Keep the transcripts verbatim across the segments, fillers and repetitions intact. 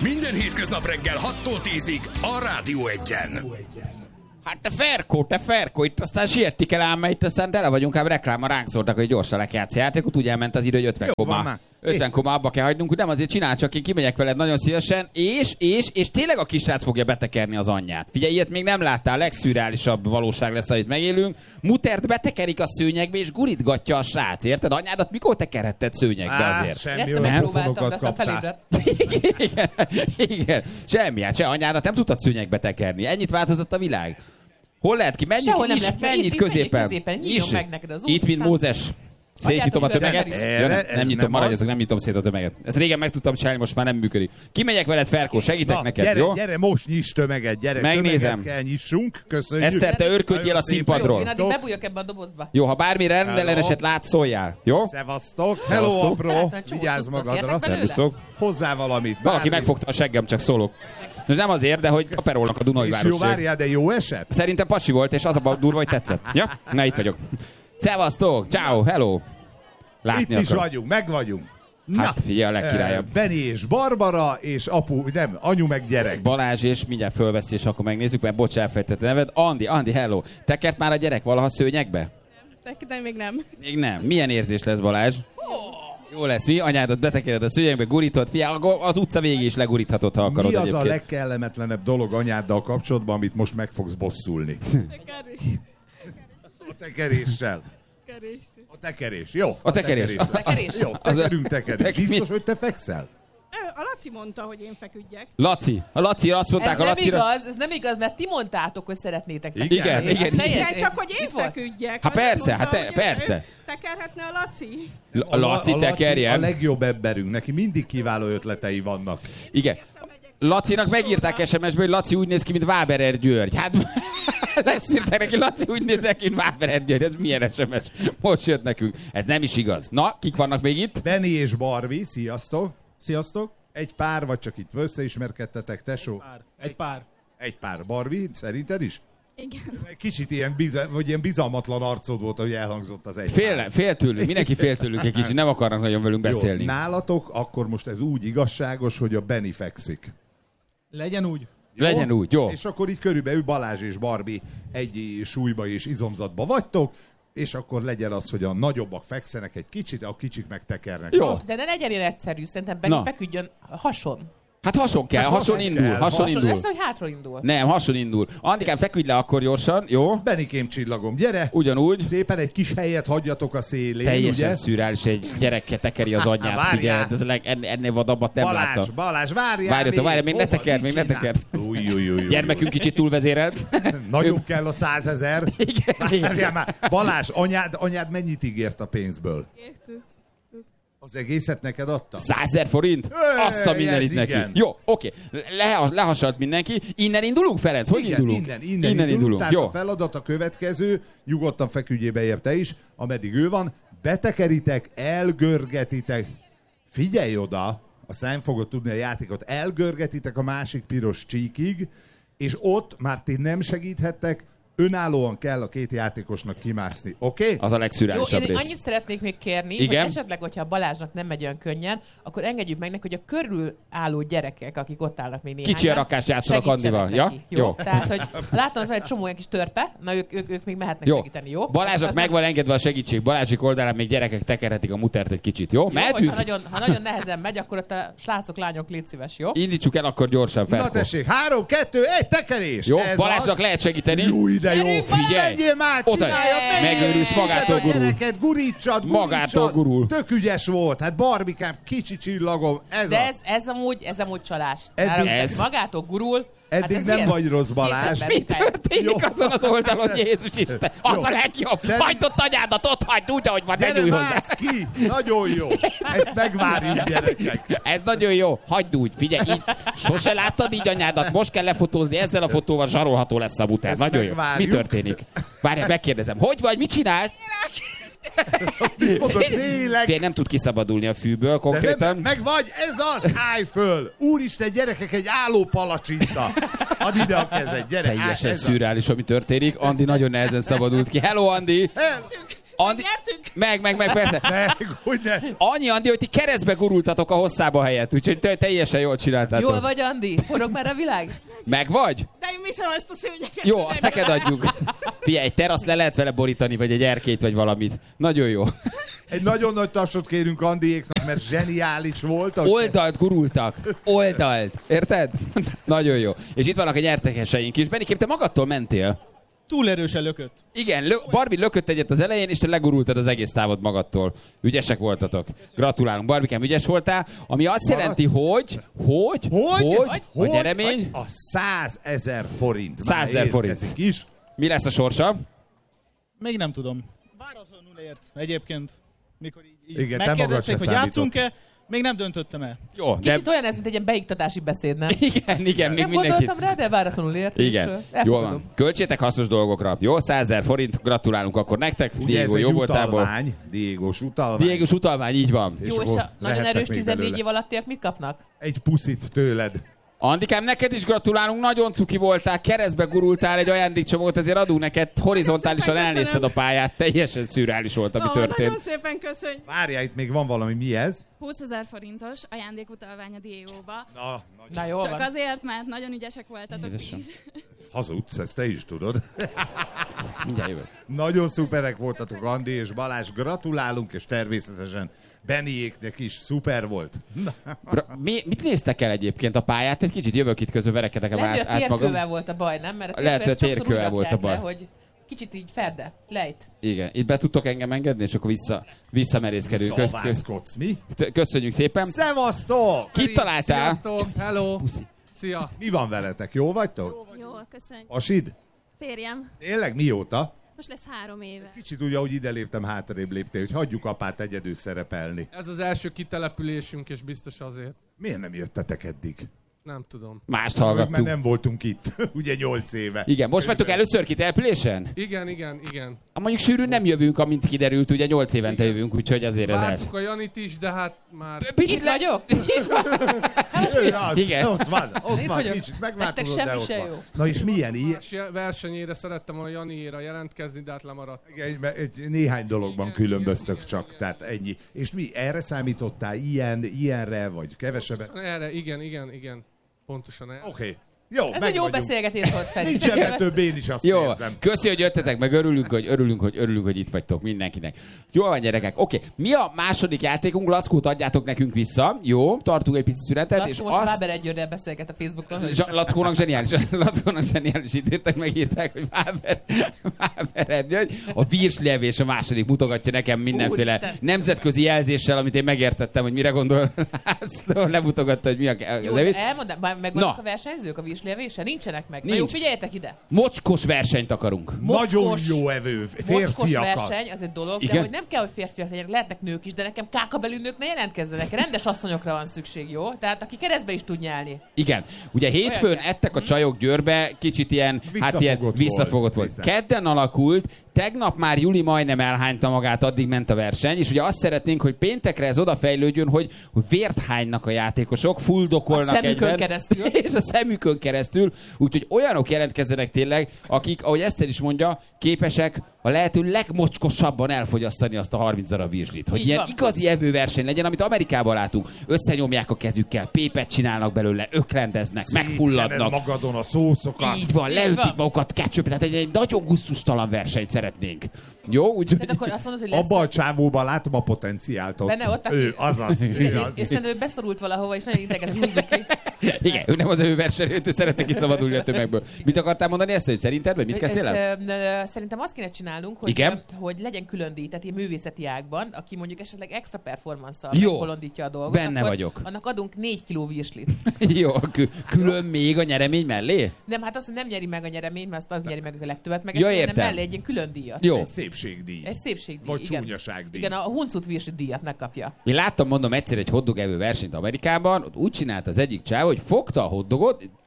Minden hétköznap reggel hattól tízig a Rádió Egyen. Hát te Ferkó, te Ferkó, itt aztán siettik el ám, mert itt aztán tele vagyunk, ám reklámmal ránk szóltak, hogy gyorsan le kell játszani játékot, úgy elment az idő, hogy ötven koma. ötven koma abba kell hagynunk, nem azért csinál, csak én kimegyek veled nagyon szívesen, és, és, és tényleg a kisrác fogja betekerni az anyját. Figyelj, ilyet még nem láttál, a legszürreálisabb valóság lesz, amit megélünk. Mutert betekerik a szőnyegbe, és gurítgatja a srác, érted? Anyádat mikor tekerhetted szőnyegbe azért? Semmi jó pofonokat kaptál. igen, igen, semmi, hát se anyádat nem tudtad szőnyegbe tekerni. Ennyit változott a világ. Hol lehet ki? Menjünk, Sehol nem is, lehet. mennyit Itt- középen. itt középen. Nyíljon meg neked az út, Itt, mint aztán- Mózes. Szétnyitom a Adjátok tömeget. ide, Ja, nem, ez nem nyitom, nem maradjatok, az. nem nyitom szét a tömeget. Ezt régen meg tudtam csinálni, most már nem működik. Kimegyek veled, Ferkó, segítek Na, neked, gyere, jó? gyere, most nyiss tömeget, gyere, Megnézem. tömeget kell nyissunk, köszönjük. Eszter, te örködjél Nagyon a szépen. színpadról. Én addig bebújok ebbe a dobozba. Jó, ha bármire rendelleneset látsz, szóljál, jó? Szevasztok. Hello, Szevasztok. apró. Tehát, hogy csomó Vigyázz cuccot magadra. értek belőle? Szervuszok. Hozzá valamit. Valaki bármi. megfogta a seggem, csak szólok. Most nem azért, de hogy aperolnak a Dunai És jó, város. várjál, de jó eset? Szerintem pasi volt, és az a durva, hogy tetszett. Ja? Na, itt vagyok. Szevasztok, ciao, hello. Látni Itt is akarom. vagyunk, meg vagyunk. Hát figyelj, a legkirályabb. eh, Benni és Barbara, és apu, nem, anyu meg gyerek. Balázs, és mindjárt fölveszi, és akkor megnézzük, mert bocs, elfejtette neved. Andi, Andi, hello. Tekert már a gyerek valaha szőnyegbe? De még nem. Még nem. Milyen érzés lesz, Balázs? Jó lesz, mi? Anyádat betekered a szőnyegbe, gurítod. Figyelj, az utca végig is leguríthatod, ha akarod Mi az egyébként. a legkellemetlenebb dolog anyáddal kapcsolatban, amit most meg fogsz bosszulni? A tekeréssel. A tekerés, jó. A tekerés. lesz. Tekerés? Jó, tekerünk tekerés. Tek- Biztos, mi? hogy te fekszel? A Laci mondta, hogy én feküdjek. Laci. A Laci, azt Ez mondták a nem Lacira. igaz, ez nem igaz, mert ti mondtátok, hogy szeretnétek feküdni. Igen, Ez igen. teljes- Igen, csak hogy én mi volt? feküdjek. Hát Azért persze, mondta, hát te- hogy persze. ő Tekerhetne a Laci? A Laci a tekerjen. a legjobb emberünk, neki mindig kiváló ötletei vannak. Igen. Lacinak megírták es em es-be, hogy Laci úgy néz ki, mint Váberer György. Hát leszírták neki, Laci úgy néz ki, mint Váberer György. Ez milyen es em es? Most jött nekünk. Ez nem is igaz. Na, kik vannak még itt? Benni és Barbie, sziasztok. Sziasztok! Egy pár, vagy csak itt összeismerkedtetek, tesó? Pár. Egy pár. Egy pár. Barbie, szerinted is? Igen. Kicsit ilyen, biza, vagy ilyen bizalmatlan arcod volt, hogy elhangzott az egy Fél, pár. fél tőlünk, mindenki fél tőlünk egy kicsit, nem akarnak nagyon velünk beszélni. Jó, nálatok akkor most ez úgy igazságos, hogy a Benni fekszik. Legyen úgy. Jó? Legyen úgy, jó. És akkor így körülbelül Balázs és Barbie egy súlyba és izomzatba vagytok, és akkor legyen az, hogy a nagyobbak fekszenek egy kicsit, a kicsik megtekernek. Jó. De ne legyen ilyen egyszerű, szerintem Benni Na. feküdjön hason. Hát hason kell, Hát hason hason indul, kell, hason Hason indul. lesz, hogy hátra indul. Nem, hason indul. Andikám, feküdj le akkor gyorsan, jó? Benikém csillagom, gyere! Ugyanúgy. Szépen egy kis helyet hagyjatok a szélén, Teljesen ugye? szürreális, egy gyereke tekeri az anyját. Várjál. Figyelj, ez a leg, ennél, ennél vadabbat nem Balázs, láttam. Balázs, várjál! Várjatok, várjál, még ne Hova? tekerd, Mit még ne csinál? tekerd. Új, új, új, új, Gyermekünk kicsit túlvezérelt. Nagyon kell a százezer. Igen, Várjál már. Balázs, anyád, anyád mennyit ígért a pénzből? Érted? Az egészet neked adta? Százezer forint? Öy, Azt a mindenit ez neki. igen. Jó, oké. Le, lehasalt mindenki. Innen indulunk, Ferenc? Hogy Igen, indulunk? innen, innen, innen indulunk. Tehát Jó. a feladat a következő, nyugodtan feküdjél bejebb te is, ameddig ő van, betekeritek, elgörgetitek. Figyelj oda, aztán nem fogod tudni a játékot, elgörgetitek a másik piros csíkig, és ott már ti nem segíthettek, önállóan kell a két játékosnak kimászni, oké? Okay? Az a Jó, legszürreálisabb én rész. annyit szeretnék még kérni, Igen? hogy esetleg, hogyha a Balázsnak nem megy olyan könnyen, akkor engedjük meg neki, hogy a körül álló gyerekek, akik ott állnak még néhányan, Kicsi a rakást játszanak segítsenek Andival. neki. Ja? Jó? Jó. Tehát, hogy látom, hogy van egy csomó egy kis törpe, na ők, ők, ők még mehetnek Jó. segíteni, jó? Balázsnak Az meg van engedve a segítség. Balázsik oldalán még gyerekek tekerhetik a mutert egy kicsit, jó? Jó, hogy Mehetünk? ha nagyon, ha nagyon nehezen megy, akkor ott a srácok, lányok, légy szíves, jó? Indítsuk el akkor gyorsan, Na Ferko. tessék, három, kettő, egy tekerés! Jó, Ez Balázsnak az. lehet segíteni. Jó, de jó, Gyerünk, figyelj! Menjél már, Oda- csináljad, menjél! megőrülsz, magától a gurul. gyereket, gurítsad, gurítsad. Magától gurul. Tök ügyes volt, hát Barbikám, kicsi csillagom, ez De a... ez, ez, amúgy, ez amúgy csalás. Eddig- Eddig, ez- ez magától gurul. Eddig ez nem mi ez? vagy rossz, Balázs. Két ember, Mi mit helyett? történik Jó. azon az oldalon, Jézus Isten? Az Jó. a legjobb. Szerint- Hagyd ott anyádat, ott hagyd úgy, ahogy van, ne Gyere, nyújj hozzá. mász ki! Nagyon jó! Ezt megvárjuk, gyerekek! Ez nagyon jó. Hagyd úgy. Figyelj, így. Sose láttad így anyádat, most kell lefotózni, ezzel a fotóval zsarolható lesz a muter. Ezt Nagyon jó. megvárjuk. Mi történik? Várjál, megkérdezem. Hogy vagy, mit csinálsz? Mondod, félek! Figyelj, nem tud kiszabadulni a fűből De nem, konkrétan. meg vagy, ez az, állj föl! Úristen, gyerekek, egy álló palacsinta! Add ide a kezed, gyere! állj, Teljesen ez a- szürreális, ami történik. Andi nagyon nehezen szabadult ki. Hello, Andi! El- Andi... Nyertünk? Meg, meg, meg, persze. Meg, hogy ne. Annyi, Andi, hogy ti keresztbe gurultatok a hosszába helyett, úgyhogy te, teljesen jól csináltátok. Jól vagy, Andi? Forog már a világ? Meg vagy? De én viszem ezt a szőnyeket. Jó, azt neked adjuk. Figyelj, egy teraszt le lehet vele borítani, vagy egy erkélyt, vagy valamit. Nagyon jó. Egy nagyon nagy tapsot kérünk Andiéknak, mert zseniális voltak. Oldalt gurultak. Oldalt. Érted? Nagyon jó. És itt vannak a nyertekeseink is. Benikém, te magadtól mentél. Túl erősen lökött. Igen, lö- Barbie lökött egyet az elején, és te legurultad az egész távot magadtól. Ügyesek voltatok. Gratulálunk. Barbikám, ügyes voltál. Ami azt jelenti, hogy... Hogy? Hogy? Hogy? A nyeremény? A százezer forint. százezer forint. Is. Mi lesz a sorsa? Még nem tudom. Váratlanul ért egyébként. Mikor így, így Igen, te magad megkérdezték, se hogy játszunk-e, még nem döntöttem el. Jó, de... Kicsit olyan ez, mint egy ilyen beiktatási beszéd, nem? Igen, igen, még Nem mindenki... gondoltam rá, de váratlanul ért. Igen, és jól elfogadom. van. Költsétek hasznos dolgokra. Jó, százezer forint, gratulálunk akkor nektek. Ugye Diego ez egy jó voltából. utalvány. Diégós utalvány. Diégos utalvány, így van. És Jó, és akkor a nagyon lehetnek erős még tizennégy belőle. év alattiak mit kapnak? Egy puszit tőled. Andikám, neked is gratulálunk, nagyon cuki voltál, keresztbe gurultál, egy ajándékcsomót ezért adunk neked, horizontálisan Nagyon szépen elnézted a köszönöm. pályát, teljesen szürreális volt, ami Ó, történt. nagyon szépen köszönj. Várjál, itt még van valami. Mi ez? húszezer forintos ajándékutalvány a Dióba. Na, Na jól Csak van. azért, mert nagyon ügyesek voltatok Jézusom. is. hazudsz, ezt te is tudod. Mindjárt jövök. Nagyon szuperek voltatok, Andi és Balázs. Gratulálunk, és természetesen Beniéknek is szuper volt. Bra- Mi, mit néztek el egyébként a pályát? Egy kicsit jövök itt közben, verekedek Lehet, át, hogy a át magam. térkővel volt a baj, nem? Mert a Lehet, hogy a térkővel sokszor térkővel úgy volt a rakják baj. le, hogy kicsit így ferde, lejt. Igen, itt be tudtok engem engedni, és akkor vissza, visszamerészkedünk. Kö- kö- Szavászkodsz, mi? Köszönjük szépen. Szevasztok! Kit találtál? Sziasztok! Hello! Szia! Mi van veletek? Jó vagytok? Jól, köszönjük. Asid? Férjem, Tényleg mióta? most lesz három éve. Kicsit úgy, ahogy ide léptem, hátrébb léptél, hogy hagyjuk apát egyedül szerepelni. Ez az első kitelepülésünk, és biztos azért. Miért nem jöttetek eddig? Nem tudom. Mást Mert hallgattuk. nem voltunk itt, ugye nyolc éve. Igen, most vagytok először kitelepülésen? Igen, igen, igen. Ha mondjuk sűrűn nem jövünk, amint kiderült, ugye nyolc évente jövünk, úgyhogy azért ez első. Vártuk a Janit is, de hát már... Itt vagyok? Ő az, Igen. Ott van, ott Itt van, vagyok. kicsit Nektek megváltozott, de semmi ott se van. jó. Na és milyen ilyen? Más versenyére szerettem volna Janiéra jelentkezni, de hát lemaradt. Igen, mert egy néhány dologban Igen, különböztök igen, csak, igen, tehát ennyi. És mi, erre számítottál? Ilyen, ilyenre, vagy kevesebbet? Oké, Erre, igen, igen, igen. Pontosan erre. okay. Jó, Ez meg egy jó vagyunk. beszélgetés volt, Feri. Nincs ebben több, én is azt Jó, érzem. köszi, hogy jöttetek, meg örülünk, hogy örülünk, hogy örülünk, hogy itt vagytok mindenkinek. Jól van, gyerekek. Oké, mi a második játékunk? Lackót adjátok nekünk vissza. Jó, tartunk egy pici szünetet, és Lackó most azt... Váber Egyőrrel beszélget a Facebookon. hogy- Zsa- Lackónak zseniális, Lackónak zseniális itt írták, megírták, hogy Váber, Váber Erdőny. A virslevés a második mutogatja nekem mindenféle Úristen. nemzetközi jelzéssel, amit én megértettem, hogy mire gondol László, lemutogatta, hogy mi a Jó, levés. de elmondom, már megvannak Na. a versenyzők a vízlévése? Nincsenek meg. Na Nincs. jó, figyeljetek ide. Mocskos versenyt akarunk. Nagyon Mocskos- jó evő, Mocskos férfiakat. verseny, az egy dolog, Igen? de hogy nem kell, hogy férfiak legyenek, lehetnek nők is, de nekem kákabelű nők ne jelentkezzenek. Rendes asszonyokra van szükség, jó? Tehát aki keresztbe is tud nyálni. Igen. Ugye hétfőn Olyan kell. ettek a csajok Győrbe, kicsit ilyen, hát Visszafogott ilyen volt. visszafogott volt. Biztos. Kedden alakult, tegnap már Juli majdnem elhányta magát, addig ment a verseny, és ugye azt szeretnénk, hogy péntekre ez odafejlődjön, hogy, hogy vért hánynak a játékosok, fuldokolnak A szemükön egyben, keresztül. és a szemükön keresztül, úgyhogy olyanok jelentkezzenek tényleg, akik, ahogy Eszter is mondja, képesek a lehető legmocskosabban elfogyasztani azt a harminc darab virslit. Hogy Így ilyen van. igazi evőverseny legyen, amit Amerikában látunk. Összenyomják a kezükkel, pépet csinálnak belőle, öklendeznek, megfulladnak. Szétkened magadon a szószokat. Így van, Így leütik van. magukat ketchup, tehát egy, egy nagyon gusztustalan versenyt szeretnénk. Jó, úgyhogy... Tehát akkor azt mondod, hogy lesz... Abba a csávóban látom a potenciált ott. Benne ott, aki- Ő, azaz, ő az. És szerintem ő beszorult valahova, és nagyon ideget húzzuk ki. Igen, ő nem az evőversenyő, ő szeretne kiszabadulni a tömegből. Mit akartál mondani ezt, hogy szerinted, vagy mit kezdtél el? Ez, ö, szerintem azt kéne csinálnunk, hogy, Igen? ö, hogy legyen külön díj, tehát ilyen művészeti ágban, aki mondjuk esetleg extra performance-szal Jó. megbolondítja a dolgot. Benne akkor vagyok. Annak adunk négy kiló virslit. Jó, kü- külön még a nyeremény mellé? Nem, hát azt, hogy nem nyeri meg a nyeremény, mert azt az nyeri meg a legtöbbet, meg Ja, ezt értem. mellé egy ilyen külön díjat. Jó. Egy szépségdíj. Egy szépségdíj. Vagy igen. csúnyaságdíj. Igen, a huncut virslit díjat megkapja. Én láttam, mondom, egyszer egy hotdog evő versenyt Amerikában, ott úgy csinált az egyik csáv, hogy fogta a hotdogot,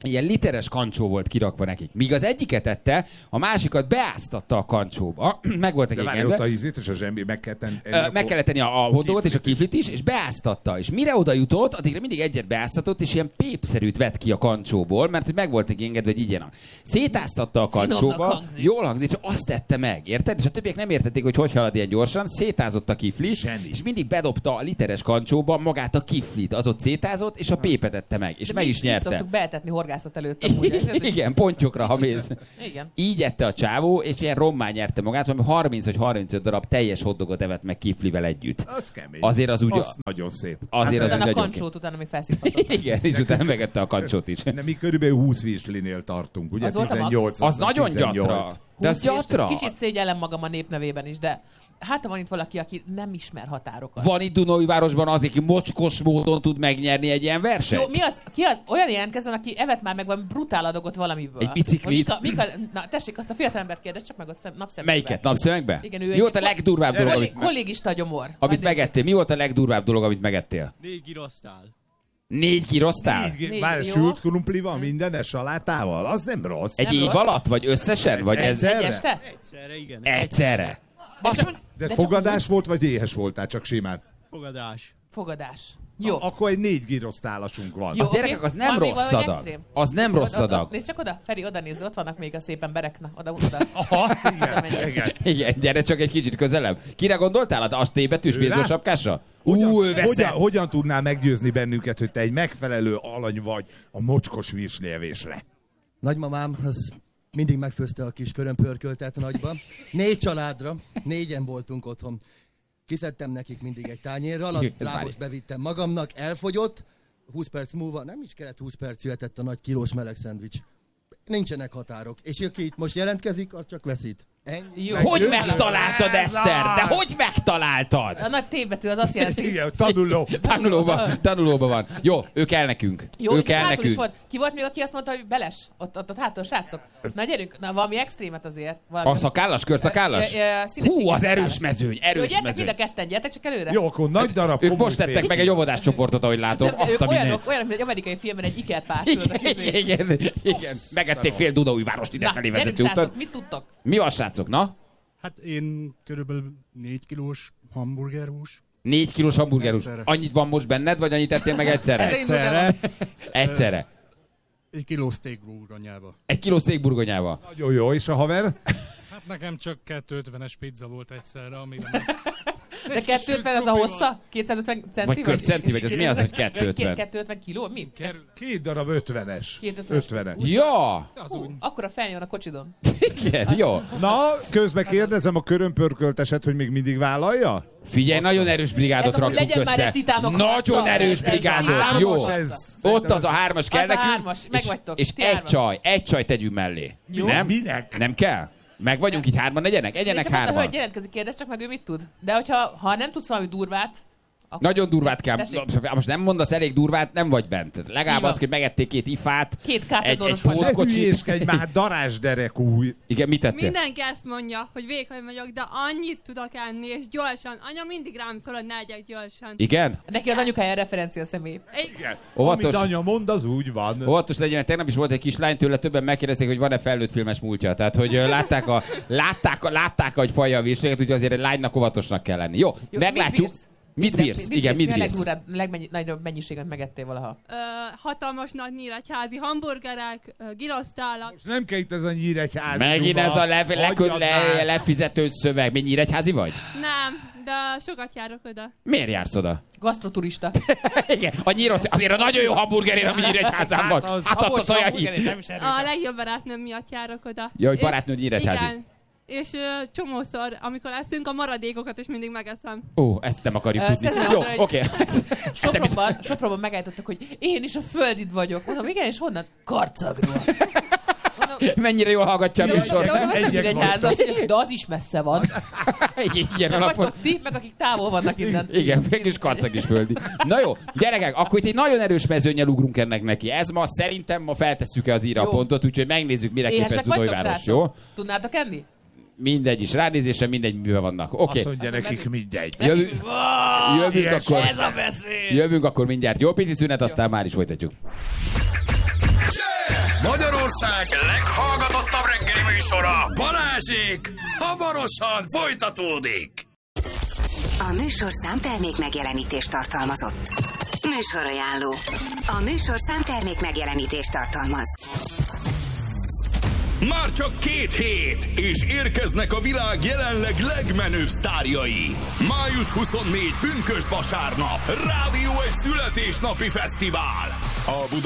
ilyen literes kancsó volt kirakva nekik. Míg az egyiket ette, a másikat beáztatta a kancsóba. Meg voltak De egy várj, ott a ízét és a zsembi meg kellett tenni. Ö, meg kellett tenni a, a hotdogot és a kiflit is, és beáztatta. És mire oda jutott, addigra mindig egyet beáztatott, és ilyen pépszerűt vett ki a kancsóból, mert hogy meg volt neki engedve, hogy igyenak. Szétáztatta a kancsóba, hangzik. jól hangzik, és azt tette meg, érted? És a többiek nem értették, hogy hogy halad ilyen gyorsan, szétázott a kifli, Zseni. és mindig bedobta a literes kancsóba magát a kiflit, az ott szétázott, és a pépet tette meg, és De meg mi- is mi nyerte. szoktuk beetetni horgászat előtt. amúgy. Igen, pontyokra, ha mész. Igen. Így ette a csávó, és ilyen rommá nyerte magát, valami harminc vagy harmincöt darab teljes hotdogot evett meg kiflivel együtt. Az kemény. Azért az úgy... Az nagyon szép. Azért Hát, az Utána a úgy nagyon... kancsót utána még felszívhatott. Igen, és utána megette a kancsót is. De mi körülbelül húsz virslinél tartunk, ugye? Az volt a max. tizennyolc. Az nagyon tizennyolc. gyatra. De az húsz és gyatra. Kicsit szégyellem magam a népnevében is, de hát van itt valaki, aki nem ismer határokat. Van itt Dunaújvárosban az, aki mocskos módon tud megnyerni egy ilyen versenyt? Jó, mi az, ki az, olyan jelentkezzen, aki evet már meg valami brutál adagot valamiből. Egy biciklit? Hogy Mika, Mika, na tessék, azt a fiatalembert kérdezz csak meg a szem, napszemünkbe. Melyiket? Napszemekbe? Igen, ő Mi egy volt a ko- legdurvább dolog, Kollég, amit, kollégista gyomor. amit Majd nézzük. megettél? Mi volt a legdurvább dolog, amit megettél? Négy girosztál. Négy kiroztál? Négy, Négy, Várj, jó. sült krumplival, mindenes salátával? Az nem rossz. Egy Nem év rossz. alatt? Vagy összesen? Vagy ez egyszer? Egy este? Egyszerre, igen. egyszerre? Azt mondja, De, de fogadás csak volt, vagy éhes voltál, csak simán? Fogadás. fogadás. Jó. A- akkor egy négy girosztálasunk van. Jó, Az gyerekek, oké. az nem Van még rossz valami adag. extrém? Az nem rossz Oda- oda- adag. Nézd csak oda, Feri, oda nézz, ott vannak még a szépen berek. Na, oda, oda. Aha, Oda igen, menjek. igen. Igen, gyere csak egy kicsit közelebb. Kire gondoltál? A T-betűs Ő bézó rá? sapkásra? Hogyan, Új, hogyan, veszed! hogyan tudnál meggyőzni bennünket, hogy te egy megfelelő alany vagy a mocskos virslievésre? Nagymamám az mindig megfőzte a kis körömpörköltet nagyba. Négy családra, négyen voltunk otthon. Kiszedtem nekik mindig egy tányérral, a Ez lábos várj. bevittem magamnak, elfogyott, húsz perc múlva, nem is kellett húsz perc, jöhetett a nagy kilós meleg szendvics. Nincsenek határok. És aki itt most jelentkezik, az csak veszít. Ennyi. Jó. Hogy Meggyőző? megtaláltad, Ez Eszter? De az! hogy megtaláltad? A nagy T-betű az azt jelenti. Igen, tanuló. Tanulóban, tanulóban van. Jó, ő kell nekünk. Jó, ő és kell hátul is nekünk. volt. Ki volt még, aki azt mondta, hogy beles? Ott, ott, ott hátul, srácok. Na gyerünk, na valami extrémet azért. Valami. A szakállas, körszakállas? Ö, ö, ö, színességi Hú, az szakállas. erős mezőny, Jó, erős gyertek mind mezőny. a ketten, gyertek csak előre. Jó, akkor nagy darab Ők komoly most tettek férfi. meg egy óvodás csoportot, ahogy látom. Ők Azt a minden. olyanok, olyanok, mint egy amerikai filmben egy ikerpár. Igen, igen, igen. Megették fél Dunaújvárost Na, idefelé gyerünk, vezető utat. srácok, mit tudtok? Mi van, srácok? Na? Hát én körülbelül négy kilós hamburgerhús. Négy kilós hamburgerhús. Egyszerre. Annyit van most benned, vagy annyit ettél meg egyszerre? Ez Egyszerre. Egyszerre. Egy kiló steak burgonyába. Egy kiló székburgonyával. Nagyon jó, és a haver? Hát nekem csak kétszázötvenes pizza volt egyszerre, amire meg... De kétszázötven az a hossza? kétszázötven centi Vagy köpcenti, vagy ez mi az, hogy kétszázötven? kétszázötven kiló? Mi? Két darab ötvenes. kétszázötvenes. ötvenes. Ja! Az Hú, úgy. akkor a felnyom a kocsidon. Igen, jó. Na, közben kérdezem a körömpörkölteset, hogy még mindig vállalja? Figyelj, nagyon erős brigádot Ez amúgy raktunk legyen már össze. egy titánok Nagyon harca. erős Ez- ez a brigádot, hármas jó. harca. Ez, Ott az a hármas kell Az a nekünk, hármas, és, megvagytok, és ti egy hárman. csaj, egy csaj tegyünk mellé. Jó. Nem? Minek? Nem kell? Meg vagyunk így hárman, legyenek? Egyenek És akkor a hárman. hölgy jelentkezik, kérdezz csak meg, ő mit tud. De hogyha ha nem tudsz valami durvát, akkor Nagyon durvát kell. Tessék. Most nem mondasz elég durvát, nem vagy bent. Legalább Így van. az, hogy megették két ifát, két egy, egy kártyadoros vagy. Ne pótkocsit. hülyéskedj már, darázsderekú. Igen, mit tettél? Mindenki ezt mondja, hogy vékony vagyok, de annyit tudok enni, és gyorsan. Anya mindig rám szól, hogy ne egyek gyorsan. Igen? Neki az anyukája referencia személy. Igen. Óvatos. Amit anya mond, az úgy van. Óvatos legyen, mert tegnap is volt egy kislány, tőle többen megkérdezték, hogy van-e felnőtt filmes múltja. Tehát, hogy ö, látták, a, látták, a, látták hogy falja a virsléget, úgyhogy azért egy lánynak óvatosnak kell lenni. Jó, Jó, meglátjuk. mit bírsz? Mit bírsz? Igen, mit Mi a bírsz? legdurvább, legnagyobb mennyiséget megettél valaha? Ö, hatalmas nagy nyíregyházi hamburgerek, ö, girosztálak. Most nem kell itt ez a nyíregyházi. Megint duma. ez a le, le, Hagyjad le, már. lefizető szöveg. Mi nyíregyházi vagy? Nem, de sokat járok oda. Miért jársz oda? Gasztroturista. Igen, a nyíros, azért a nagyon jó hamburgerért, ami nyíregyházán van. Hát az- Hát ott az olyan hír. A legjobb barátnőm miatt járok oda. Ja, hogy És- barátnőd nyíregyházi. Igen. És ö, csomószor, amikor eszünk, a maradékokat is mindig megeszem. Ó, ezt nem akarjuk Ö, tudni. szeretném Jó, mondani, oké. Sopronban, Sopronban megállítottak, hogy én is a földid vagyok. Mondom, igen, és honnan? Karcagról. Mondom, Mennyire jól hallgatja a de, de, műsor. de, de, Egyek de, egy ház, azt mondja, de az is messze van. Ilyen alapon. Vagytok ti, meg akik távol vannak innen. Igen, mégis karcag is földi. Na jó, gyerekek, akkor itt egy nagyon erős mezőnnyel ugrunk ennek neki. Ez ma szerintem ma feltesszük-e az íra Jó. pontot, úgyhogy megnézzük, mire képes Éhesek vagytok, Dunaújváros, jó? srácok? Tudnátok enni? Mindegy is, ránézésre mindegy, miben vannak. Oké, Azt mondja nekik mindegy. jövünk, jövünk Ilyes. akkor. Ez a beszéd! Jövünk akkor mindjárt. Jó pici szünet, aztán már is folytatjuk. Yeah! Magyarország leghallgatottabb reggeli műsora, Balázsék, hamarosan folytatódik. A műsor számtermék megjelenítést tartalmazott. Műsorajánló. A műsor számtermék megjelenítést tartalmaz. Már csak két hét, és érkeznek a világ jelenleg legmenőbb sztárjai. május huszonnégyedike pünkösd vasárnap. Rádió egy születésnapi fesztivál. A Buda